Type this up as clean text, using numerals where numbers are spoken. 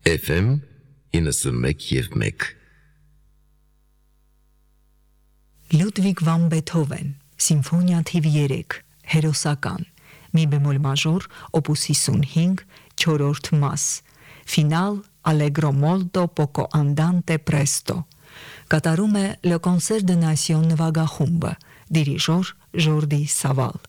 FM 91.1 Լյուդվիգ վան Բեթհովեն, Սիմֆոնիա թիվ 3, հերոսական, մի բեմոլ մաժոր, օպուս 55, 4-րդ մաս, ֆինալ, Allegro molto poco andante presto, կատարում է Le Concert de Nation նվագախումբը, դիրիժոր Ժորդի Սավալ։